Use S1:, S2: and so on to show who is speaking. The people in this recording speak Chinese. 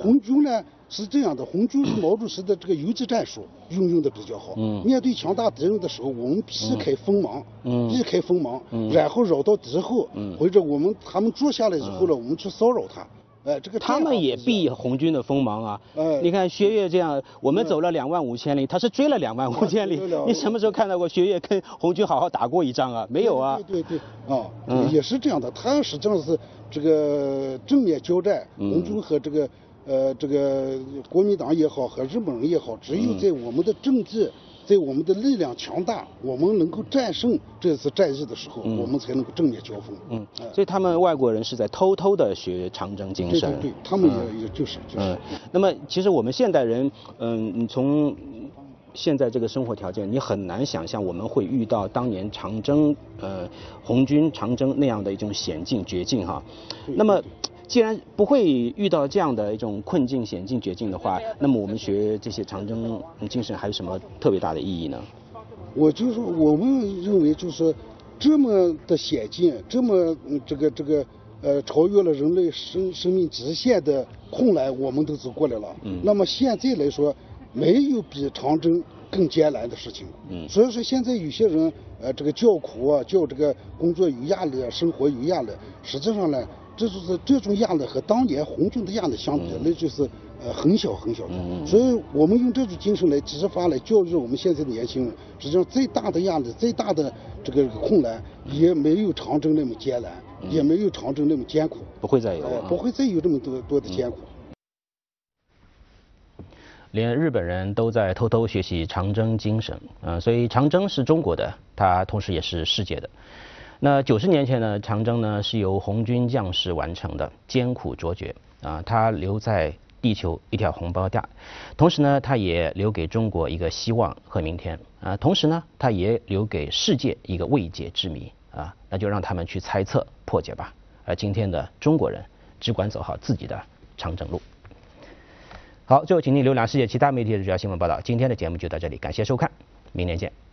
S1: 红军呢是这样的，红军是毛主席的这个游击战术运用的比较好。面对强大敌人的时候，我们避开锋芒，然后绕到敌后，或者他们坐下来以后呢，我们去骚扰他。这个
S2: 他们也避红军的锋芒啊。你看薛岳这样，我们走了25000里，他是追了25000里。你什么时候看到过薛岳跟红军好好打过一仗啊？没有啊。
S1: 对，也是这样的。他实际上是这个正面交战，红军和这个国民党也好，和日本人也好，只有在我们的政治。在我们的力量强大，我们能够战胜这次战役的时候，我们才能够正面交锋。
S2: 所以他们外国人是在偷偷的学长征精神。
S1: 对，他们也就是。
S2: 那么其实我们现代人，从现在这个生活条件，你很难想象我们会遇到当年长征，红军长征那样的一种险境绝境哈。那么。既然不会遇到这样的一种困境、险境、绝境的话，那么我们学这些长征精神还有什么特别大的意义呢？
S1: 我们认为就是这么的险境，这么超越了人类生命极限的困难，我们都走过来了。那么现在来说，没有比长征更艰难的事情。所以说现在有些人这个叫苦啊，叫这个工作有压力啊，生活有压力，实际上呢。这种压力和当年红军的压力相比，那就是很小很小的。所以我们用这种精神来激发、来教育我们现在的年轻人。实际上，最大的压力、最大的这个困难，也没有长征那么艰难，也没有长征那么艰苦。
S2: 不会再有，
S1: 不会再有这么多的艰苦。
S2: 连日本人都在偷偷学习长征精神，所以长征是中国的，它同时也是世界的。那90年前呢，长征呢是由红军将士完成的，艰苦卓绝它留在地球一条红包带，同时呢，它也留给中国一个希望和明天同时呢，它也留给世界一个未解之谜那就让他们去猜测破解吧。而今天的中国人只管走好自己的长征路。好，最后请您浏览世界其他媒体的主要新闻报道。今天的节目就到这里，感谢收看，明年见。